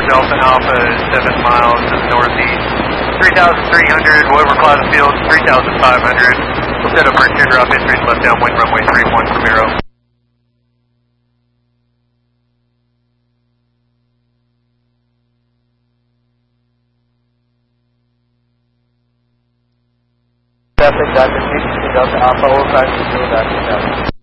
Delta Alpha 7 miles to the northeast. 3,300, Weber Cloud Field, 3,500. We'll set up for teardrop entries left downwind runway 31 from Aero. Traffic, Dr. 360 Delta Alpha, all cars to 0, Dr.